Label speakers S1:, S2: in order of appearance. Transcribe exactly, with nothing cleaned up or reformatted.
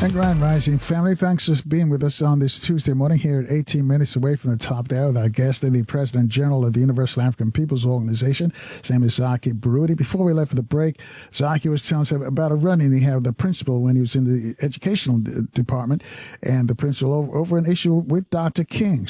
S1: And Grand Rising family, thanks for being with us on this Tuesday morning here at eighteen minutes away from the top there with our guest, the President General of the Universal African Peoples Organization. His name is Zaki Baruti. Before we left for the break, Zaki was telling us about a run-in he had with the principal when he was in the educational d- department and the principal over, over an issue with Doctor King.